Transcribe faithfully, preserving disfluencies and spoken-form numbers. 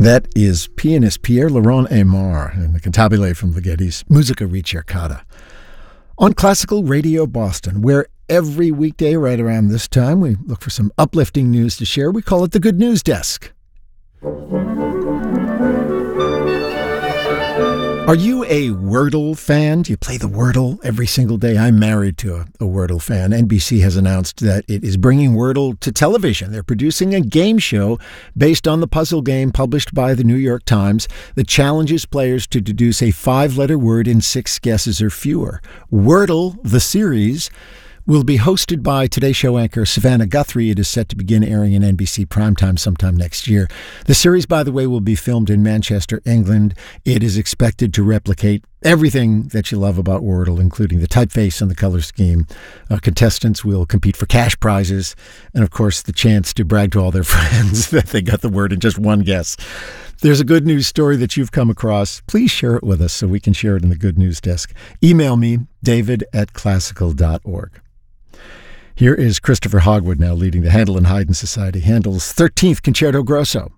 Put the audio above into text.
That is pianist Pierre-Laurent Aimard and the cantabile from Ligeti's Musica Ricercata. On Classical Radio Boston, where every weekday right around this time we look for some uplifting news to share, we call it the Good News Desk. Are you a Wordle fan? Do you play the Wordle every single day? I'm married to a, a Wordle fan. N B C has announced that it is bringing Wordle to television. They're producing a game show based on the puzzle game published by the New York Times that challenges players to deduce a five-letter word in six guesses or fewer. Wordle, the series, will be hosted by Today Show anchor Savannah Guthrie. It is set to begin airing in N B C primetime sometime next year. The series, by the way, will be filmed in Manchester, England. It is expected to replicate everything that you love about Wordle, including the typeface and the color scheme. Uh, contestants will compete for cash prizes and, of course, the chance to brag to all their friends that they got the word in just one guess. There's a good news story that you've come across. Please share it with us so we can share it in the Good News Desk. Email me, david at classical dot org. Here is Christopher Hogwood now leading the Handel and Haydn Society, Handel's thirteenth Concerto Grosso.